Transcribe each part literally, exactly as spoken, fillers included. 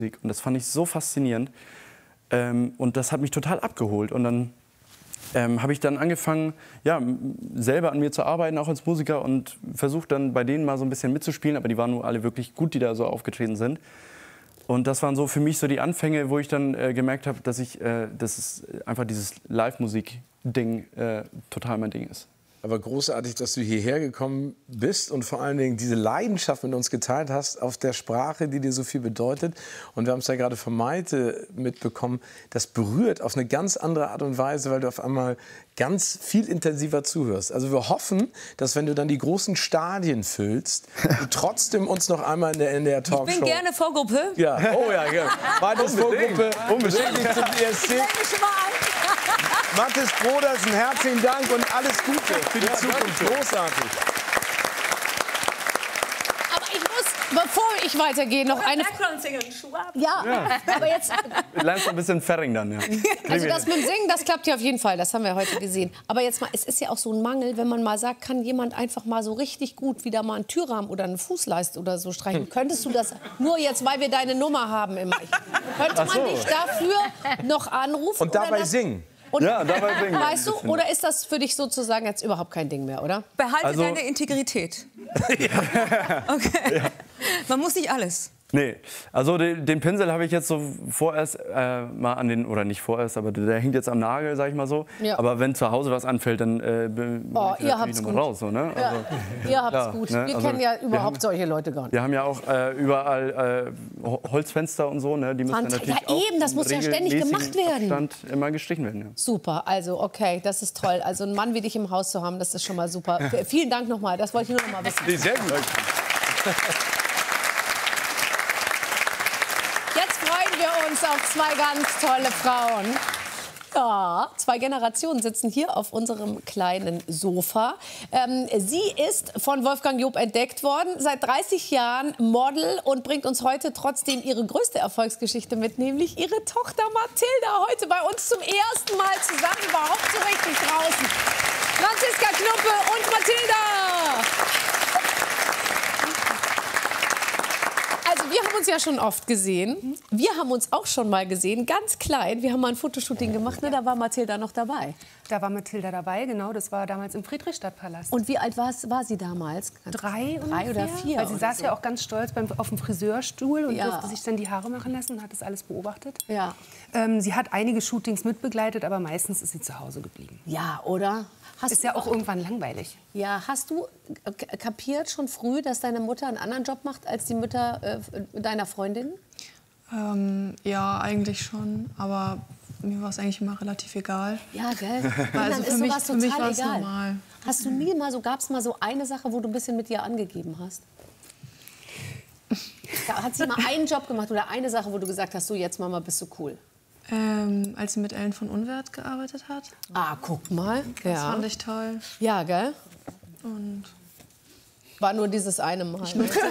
Und das fand ich so faszinierend. Ähm, und das hat mich total abgeholt. Und dann ähm, habe ich dann angefangen, ja, selber an mir zu arbeiten, auch als Musiker. Und versucht dann bei denen mal so ein bisschen mitzuspielen. Aber die waren nur alle wirklich gut, die da so aufgetreten sind. Und das waren so für mich so die Anfänge, wo ich dann äh, gemerkt habe, dass ich, äh, dass es einfach dieses Live-Musik-Ding äh, total mein Ding ist. Aber großartig, dass du hierher gekommen bist und vor allen Dingen diese Leidenschaft mit uns geteilt hast auf der Sprache, die dir so viel bedeutet. Und wir haben es ja gerade von Maite mitbekommen, das berührt auf eine ganz andere Art und Weise, weil du auf einmal ganz viel intensiver zuhörst. Also wir hoffen, dass wenn du dann die großen Stadien füllst, du trotzdem uns noch einmal in der N D R Talkshow... Ich bin gerne Vorgruppe. Ja, oh ja, ja. Maites Vorgruppe, unbedingt zum E S C. Mathis Brodersen, herzlichen Dank und alles Gute für die ja, Zukunft. Großartig. Aber ich muss, bevor ich weitergehe, noch eine... Ja, ja, aber jetzt... Du lernst ein bisschen Ferring dann, ja. Also das mit dem Singen, das klappt ja auf jeden Fall. Das haben wir heute gesehen. Aber jetzt mal, es ist ja auch so ein Mangel, wenn man mal sagt, kann jemand einfach mal so richtig gut wieder mal einen Türrahmen oder eine Fußleiste oder so streichen. Könntest du das nur jetzt, weil wir deine Nummer haben immer? Könnte so. man dich dafür noch anrufen? Und dabei das, singen? Und, ja, dabei singen. Weißt du, oder ist das für dich sozusagen jetzt überhaupt kein Ding mehr, oder? Behalte also, deine Integrität. Ja. Okay. Ja. Man muss nicht alles. Nee, also den, den Pinsel habe ich jetzt so vorerst äh, mal an den, oder nicht vorerst, aber der, der hängt jetzt am Nagel, sag ich mal so. Ja. Aber wenn zu Hause was anfällt, dann äh, oh, ihr habt's gut. raus. So, ne? Ja. Also, ihr habt's ja, gut. Ne? Wir also, kennen ja überhaupt haben, solche Leute gar nicht. Wir haben ja auch äh, überall äh, Holzfenster und so, ne? Die müssen Fant natürlich ja auch eben, das muss ja ständig gemacht werden. Abstand immer gestrichen werden. Ja. Super, also okay, das ist toll. Also einen Mann wie dich im Haus zu haben, das ist schon mal super. Vielen Dank nochmal, das wollte ich nur noch mal wissen. Sehr gut. Auf zwei ganz tolle Frauen. Ja, zwei Generationen sitzen hier auf unserem kleinen Sofa. Ähm, sie ist von Wolfgang Job entdeckt worden, seit dreißig Jahren Model und bringt uns heute trotzdem ihre größte Erfolgsgeschichte mit, nämlich ihre Tochter Mathilda, heute bei uns zum ersten Mal zusammen, überhaupt so richtig draußen. Franziska Knuppe und Mathilda! Also wir haben uns ja schon oft gesehen. Wir haben uns auch schon mal gesehen, ganz klein. Wir haben mal ein Fotoshooting gemacht, ne? Da war Mathilda noch dabei. Da war Mathilda dabei, genau. Das war damals im Friedrichstadtpalast. Und wie alt war, war sie damals? Drei, Drei oder vier? Weil sie saß so. ja auch ganz stolz beim, auf dem Friseurstuhl und ja. durfte sich dann die Haare machen lassen und hat das alles beobachtet. Ja. Ähm, sie hat einige Shootings mitbegleitet, aber meistens ist sie zu Hause geblieben. Ja, oder? Hast ist ja auch irgendwann langweilig. Ja, hast du kapiert schon früh, dass deine Mutter einen anderen Job macht als die Mütter äh, deiner Freundin? Ähm, ja, eigentlich schon, aber mir war es eigentlich immer relativ egal. Ja, gell? Also für mich, für mich war es normal. Hast du nie mal so, gab es mal so eine Sache, wo du ein bisschen mit dir angegeben hast? Hat sie mal einen Job gemacht oder eine Sache, wo du gesagt hast, so jetzt Mama, bist du cool? Ähm, als sie mit Ellen von Unwert gearbeitet hat. Ah, guck mal. Das ja. fand ich toll. Ja, gell? Und war nur dieses eine Mal. Ich nutze.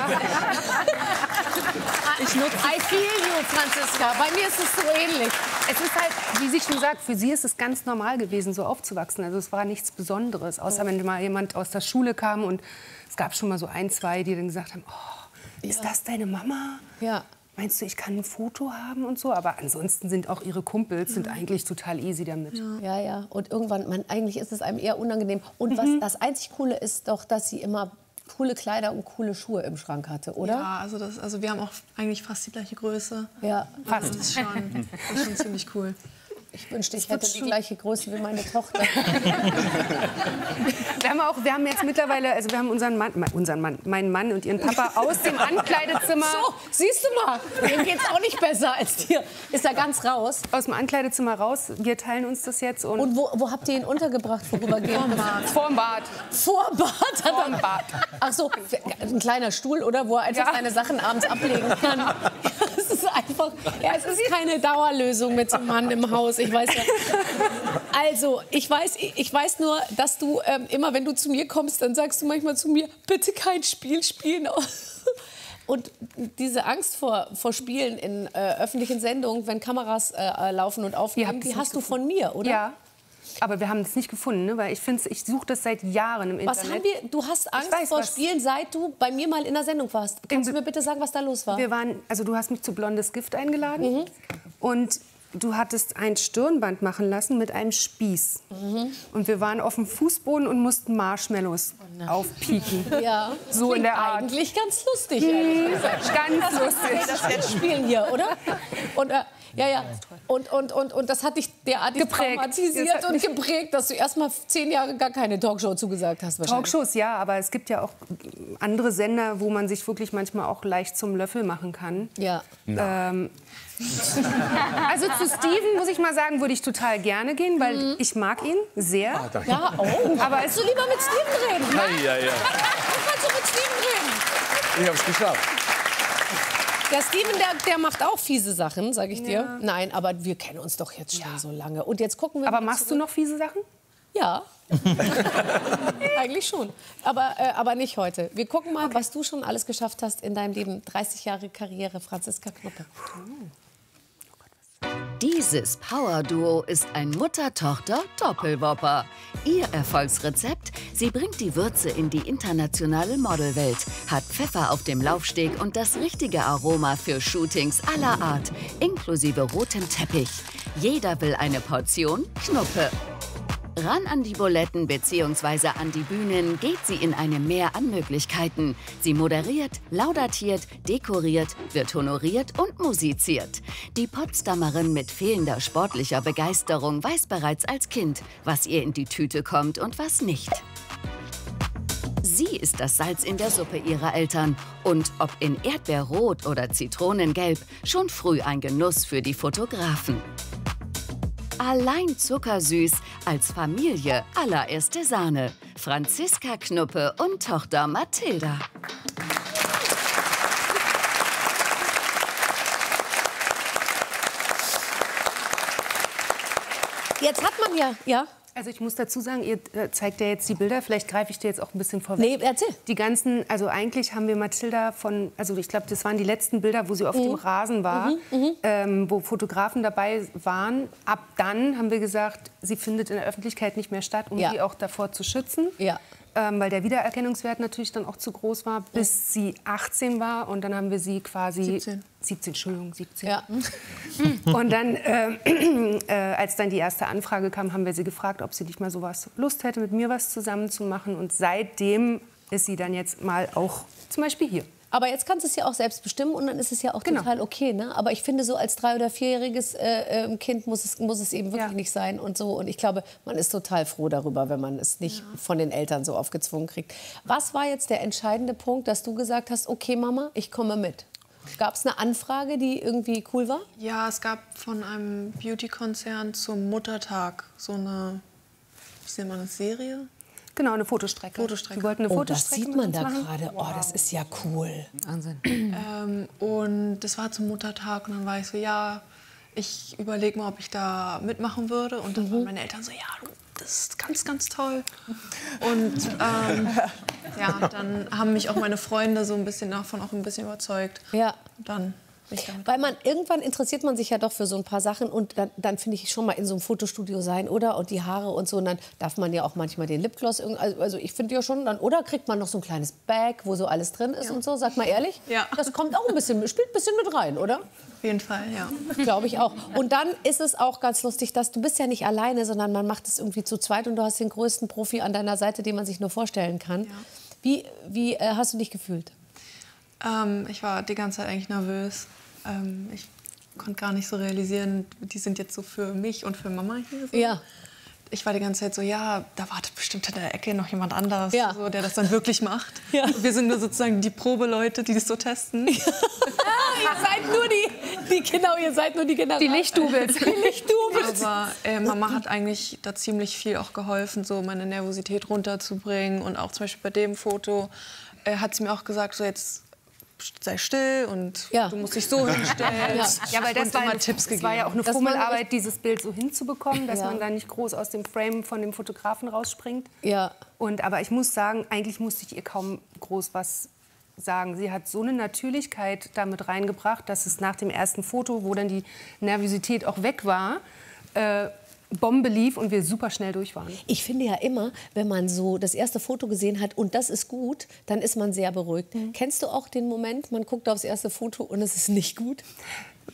ich nutze. I feel you, Franziska. Bei mir ist es so ähnlich. Es ist halt, wie sie schon sagt, für sie ist es ganz normal gewesen, so aufzuwachsen. Also es war nichts Besonderes, außer wenn mal jemand aus der Schule kam und es gab schon mal so ein, zwei, die dann gesagt haben, oh, ist ja. das deine Mama? Ja. Meinst du, ich kann ein Foto haben und so? Aber ansonsten sind auch ihre Kumpels sind eigentlich total easy damit. Ja, ja. Und irgendwann, man, eigentlich ist es einem eher unangenehm. Und mhm. was das einzig Coole ist doch, dass sie immer coole Kleider und coole Schuhe im Schrank hatte, oder? Ja, also, das, also wir haben auch eigentlich fast die gleiche Größe. Ja, fast. Das ist schon, das ist schon ziemlich cool. Ich wünschte, ich hätte die gleiche Größe wie meine Tochter. wir, haben auch, wir haben jetzt mittlerweile, also wir haben unseren Mann, unseren Mann, meinen Mann und ihren Papa aus dem Ankleidezimmer. So, siehst du mal, dem geht's auch nicht besser als dir. Ist er ganz raus? Aus dem Ankleidezimmer raus. Wir teilen uns das jetzt. Und, und wo, wo habt ihr ihn untergebracht, vorübergehend? Vorm Bad. Vorm Bad. Vorm Bad? Vorm Bad. Ach so, ein kleiner Stuhl, oder? Wo er einfach ja. seine Sachen abends ablegen kann. Es ist einfach, ja, es ist keine Dauerlösung mit so einem Mann im Haus. Ich weiß ja. Also, ich weiß, ich weiß nur, dass du ähm, immer, wenn du zu mir kommst, dann sagst du manchmal zu mir, bitte kein Spiel spielen. Und diese Angst vor, vor Spielen in äh, öffentlichen Sendungen, wenn Kameras äh, laufen und aufnehmen, die hast du von mir, oder? Ja. Aber wir haben es nicht gefunden, ne? Weil ich finde, ich suche das seit Jahren im Internet. Was haben wir? Du hast Angst weiß, vor was- Spielen, seit du bei mir mal in der Sendung warst. Kannst du mir bitte sagen, was da los war? Wir waren, also du hast mich zu Blondes Gift eingeladen Mhm. und du hattest ein Stirnband machen lassen mit einem Spieß. Mhm. Und wir waren auf dem Fußboden und mussten Marshmallows aufpieken. Ja, So in der Art. eigentlich ganz lustig. ehrlich gesagt. Ganz Okay, lustig. das wir jetzt spielen hier, oder? Und, äh, ja, ja. Und, und, und, und das hat dich derartig Geprägt. traumatisiert Das hat und mich- geprägt, dass du erst mal zehn Jahre gar keine Talkshow zugesagt hast. Wahrscheinlich. Talkshows, ja, aber es gibt ja auch andere Sender, wo man sich wirklich manchmal auch leicht zum Löffel machen kann. Ja. Ähm, also zu Steven, muss ich mal sagen, würde ich total gerne gehen, weil Mhm. ich mag ihn sehr. Ja, oh. Aber Kannst du lieber mit Steven reden? Ja, ja, ja. Kannst du mit Steven reden? Ich hab's geschafft. Der Steven, der, der macht auch fiese Sachen, sag ich dir. Nein, aber wir kennen uns doch jetzt schon so lange. Und jetzt gucken wir Aber mal machst du zurück. noch fiese Sachen? Ja. Eigentlich schon. Aber, äh, aber nicht heute. Wir gucken mal, was du schon alles geschafft hast in deinem Leben. dreißig Jahre Karriere, Franziska Knuppe. Dieses Power-Duo ist ein Mutter-Tochter-Doppelwopper. Ihr Erfolgsrezept? Sie bringt die Würze in die internationale Modelwelt, hat Pfeffer auf dem Laufsteg und das richtige Aroma für Shootings aller Art, inklusive rotem Teppich. Jeder will eine Portion Knuppe. Ran an die Buletten bzw. an die Bühnen geht sie in einem Meer an Möglichkeiten. Sie moderiert, laudatiert, dekoriert, wird honoriert und musiziert. Die Potsdamerin mit fehlender sportlicher Begeisterung weiß bereits als Kind, was ihr in die Tüte kommt und was nicht. Sie ist das Salz in der Suppe ihrer Eltern und ob in Erdbeerrot oder Zitronengelb, schon früh ein Genuss für die Fotografen. Allein zuckersüß, als Familie allererste Sahne. Franziska Knuppe und Tochter Mathilda. Jetzt hat man ja, ja. Also ich muss dazu sagen, ihr äh, zeigt ja jetzt die Bilder, vielleicht greife ich dir jetzt auch ein bisschen vorweg. Nee, erzähl. Die ganzen, also eigentlich haben wir Mathilda von, also ich glaube, das waren die letzten Bilder, wo sie auf dem Rasen war, ähm, wo Fotografen dabei waren. Ab dann haben wir gesagt, sie findet in der Öffentlichkeit nicht mehr statt, um Ja. sie auch davor zu schützen. Ja. Ähm, weil der Wiedererkennungswert natürlich dann auch zu groß war, bis sie achtzehn war. Und dann haben wir sie quasi... siebzehn. siebzehn, Entschuldigung, siebzehn. Ja. Und dann, äh, äh, als dann die erste Anfrage kam, haben wir sie gefragt, ob sie nicht mal sowas Lust hätte, mit mir was zusammen zu machen. Und seitdem ist sie dann jetzt mal auch zum Beispiel hier. Aber jetzt kannst du es ja auch selbst bestimmen und dann ist es ja auch Genau. total okay. Ne? Aber ich finde, so als drei- oder vierjähriges äh, ähm, Kind muss es, muss es eben wirklich Ja. nicht sein und so. Und ich glaube, man ist total froh darüber, wenn man es nicht von den Eltern so aufgezwungen kriegt. Was war jetzt der entscheidende Punkt, dass du gesagt hast, okay Mama, ich komme mit? Gab es eine Anfrage, die irgendwie cool war? Ja, es gab von einem Beauty-Konzern zum Muttertag so eine, wie nennt man das, Serie? Genau, eine Fotostrecke. Fotostrecke. Wir wollten eine Oh, das Fotostrecke sieht mit man uns da machen. gerade. Oh, das ist ja cool. Wahnsinn. Ähm, und das war zum Muttertag und dann war ich so, ja, ich überlege mal, ob ich da mitmachen würde. Und dann waren meine Eltern so, ja, du, das ist ganz, ganz toll. Und ähm, ja, dann haben mich auch meine Freunde so ein bisschen davon auch ein bisschen überzeugt. Ja. Und dann bin ich damit. Weil man irgendwann interessiert man sich ja doch für so ein paar Sachen und dann, dann finde ich schon mal in so einem Fotostudio sein, oder? Und die Haare und so. Und dann darf man ja auch manchmal den Lipgloss. irg- Also, also ich finde ja schon, dann, oder kriegt man noch so ein kleines Bag, wo so alles drin ist und so. Sag mal ehrlich. Ja. Das kommt auch ein bisschen, spielt ein bisschen mit rein, oder? Auf jeden Fall, ja. Glaube ich auch. Und dann ist es auch ganz lustig, dass du bist ja nicht alleine, sondern man macht es irgendwie zu zweit und du hast den größten Profi an deiner Seite, den man sich nur vorstellen kann. Wie, wie äh, hast du dich gefühlt? Ähm, ich war die ganze Zeit eigentlich nervös. Ähm, ich konnte gar nicht so realisieren, die sind jetzt so für mich und für Mama hier. So. Ja. Ich war die ganze Zeit so, ja, da wartet bestimmt in der Ecke noch jemand anderes, Ja. so, der das dann wirklich macht. Ja. Wir sind nur sozusagen die Probeleute, die das so testen. Ah, ihr seid nur die, die, genau, ihr seid nur die General. Die Lichtdubels. Die Lichtdubels. Aber äh, Mama hat eigentlich da ziemlich viel auch geholfen, so meine Nervosität runterzubringen. Und auch zum Beispiel bei dem Foto äh, hat sie mir auch gesagt, so jetzt sei still und Ja. du musst dich so hinstellen. Ja. Ja, weil das und war, immer eine, Tipps das gegeben. war ja auch eine Das war eine Fummelarbeit, dieses Bild so hinzubekommen, dass Ja. man da nicht groß aus dem Frame von dem Fotografen rausspringt. Ja. Und, aber ich muss sagen, eigentlich musste ich ihr kaum groß was sagen. Sie hat so eine Natürlichkeit damit reingebracht, dass es nach dem ersten Foto, wo dann die Nervosität auch weg war, äh, Bombe lief und wir super schnell durch waren. Ich finde ja immer, wenn man so das erste Foto gesehen hat und das ist gut, dann ist man sehr beruhigt. Mhm. Kennst du auch den Moment, man guckt aufs erste Foto und es ist nicht gut?